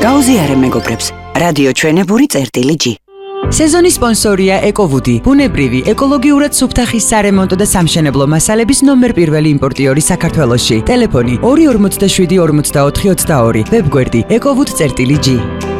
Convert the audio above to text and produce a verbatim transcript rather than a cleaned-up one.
გაუზიარე მეგობრებს, რადიო ჩვენებური წერტილი G. სეზონის სპონსორია ეკოვუდი, ბუნებრივი, ეკოლოგიურად სუფთა ხის სარემონტო და სამშენებლო მასალების ნომერ პირველი იმპორტიორი საქართველოში. ტელეფონი ორი ორმოცდაშვიდი ორმოცდაოთხი ოცდაორი, ვებგვერდი ეკოვუდი.G.